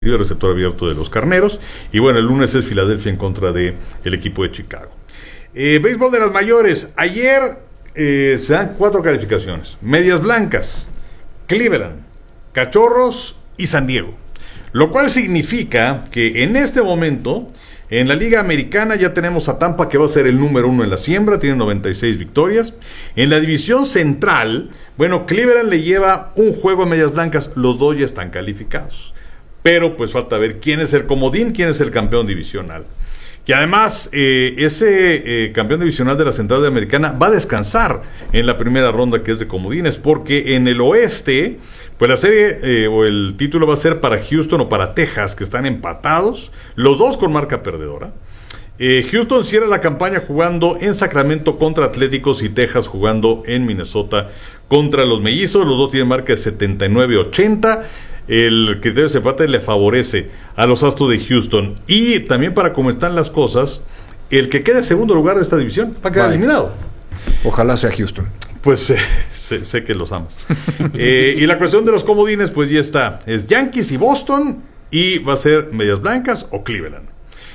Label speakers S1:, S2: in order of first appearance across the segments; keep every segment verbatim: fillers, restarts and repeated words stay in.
S1: el receptor abierto de los Carneros. Y bueno, el lunes es Filadelfia en contra de el equipo de Chicago. Eh, béisbol de las mayores. Ayer eh, se dan cuatro calificaciones. Medias Blancas, Cleveland, Cachorros y San Diego. Lo cual significa que en este momento, en la Liga Americana ya tenemos a Tampa, que va a ser el número uno en la siembra, tiene noventa y seis victorias. En la división central, bueno, Cleveland le lleva un juego a Medias Blancas, los dos ya están calificados. Pero pues falta ver quién es el comodín, quién es el campeón divisional. Que además eh, ese eh, campeón divisional de la Central de Americana va a descansar en la primera ronda, que es de comodines, porque en el oeste, pues la serie eh, o el título va a ser para Houston o para Texas, que están empatados, los dos con marca perdedora. Eh, Houston cierra la campaña jugando en Sacramento contra Atléticos y Texas jugando en Minnesota contra los Mellizos. Los dos tienen marca de setenta y nueve ochenta. El criterio de desempate le favorece a los Astros de Houston. Y también, para cómo están las cosas, el que quede en segundo lugar de esta división va a quedar vale. eliminado.
S2: Ojalá sea Houston.
S1: Pues eh, sé, sé que los amas. eh, y la cuestión de los comodines, pues ya está. Es Yankees y Boston, y va a ser Medias Blancas o Cleveland.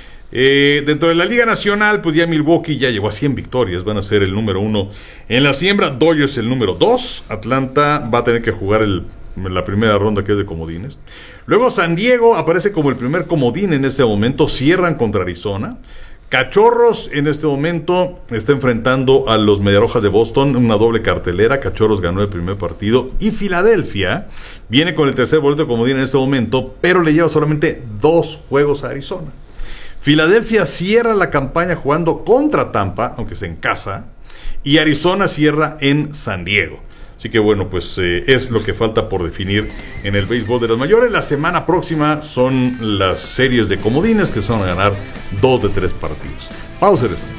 S1: Eh, dentro de la Liga Nacional, pues ya Milwaukee ya llegó a cien victorias, van a ser el número uno en la siembra. Dodgers el número dos. Atlanta va a tener que jugar el la primera ronda, que es de comodines. Luego San Diego aparece como el primer comodín en este momento. Cierran contra Arizona. Cachorros en este momento está enfrentando a los Mediarrojas de Boston, una doble cartelera. Cachorros ganó el primer partido. Y Filadelfia viene con el tercer boleto de comodín en este momento, pero le lleva solamente dos juegos a Arizona. Filadelfia cierra la campaña jugando contra Tampa, aunque sea en casa, y Arizona cierra en San Diego. Así que bueno, pues eh, es lo que falta por definir en el béisbol de las mayores. La semana próxima son las series de comodines, que son a ganar dos de tres partidos. Pausa.